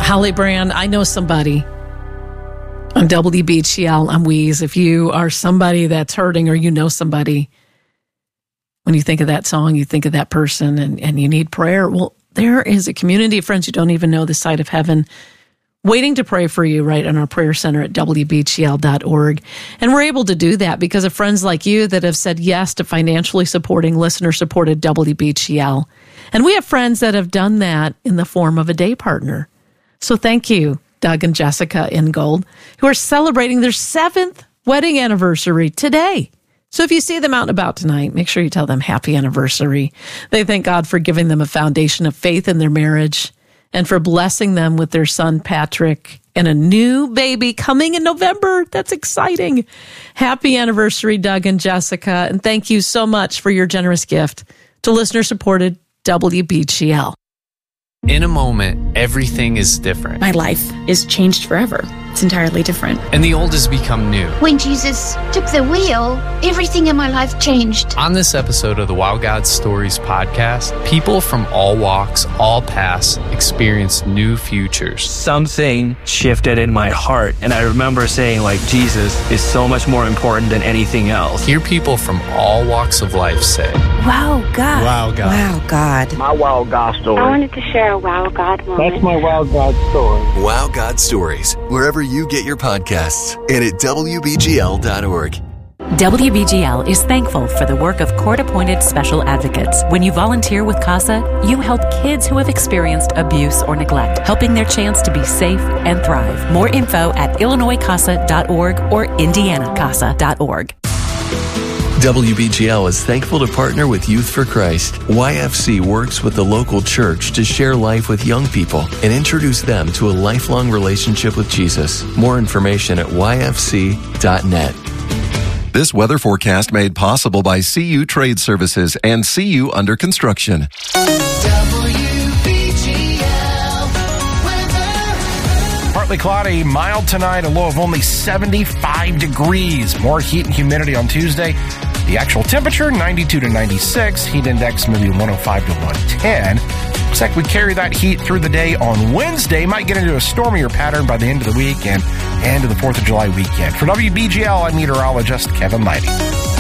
Holly Brand, I Know Somebody. On WBGL, I'm Weeze. If you are somebody that's hurting or you know somebody, when you think of that song, you think of that person and you need prayer. Well, there is a community of friends who don't even know the side of heaven waiting to pray for you right on our prayer center at WBGL.org. And we're able to do that because of friends like you that have said yes to financially supporting listener-supported WBGL. And we have friends that have done that in the form of a day partner. So thank you, Doug and Jessica Ingold, who are celebrating their 7th wedding anniversary today. So if you see them out and about tonight, make sure you tell them happy anniversary. They thank God for giving them a foundation of faith in their marriage and for blessing them with their son, Patrick, and a new baby coming in November. That's exciting. Happy anniversary, Doug and Jessica. And thank you so much for your generous gift to listener-supported WBGL. In a moment, everything is different. My life is changed forever. It's entirely different. And the old has become new. When Jesus took the wheel, everything in my life changed. On this episode of the Wow God Stories podcast, people from all walks, all paths, experience new futures. Something shifted in my heart, and I remember saying, Jesus is so much more important than anything else. Hear people from all walks of life say, Wow God. Wow God. Wow God. My Wow God story. I wanted to share a Wow God moment. That's my Wow God story. Wow God Stories, wherever you get your podcasts, and at WBGL.org. WBGL is thankful for the work of court-appointed special advocates. When you volunteer with CASA, you help kids who have experienced abuse or neglect, helping their chance to be safe and thrive. More info at IllinoisCASA.org or IndianaCASA.org. WBGL is thankful to partner with Youth for Christ. YFC works with the local church to share life with young people and introduce them to a lifelong relationship with Jesus. More information at YFC.net. This weather forecast made possible by CU Trade Services and CU Under Construction. Partly cloudy, mild tonight, a low of only 75 degrees. More heat and humidity on Tuesday. The actual temperature, 92 to 96. Heat index maybe 105 to 110. Looks like we carry that heat through the day on Wednesday. Might get into a stormier pattern by the end of the week and into the 4th of July weekend. For WBGL, I'm meteorologist Kevin Leidy.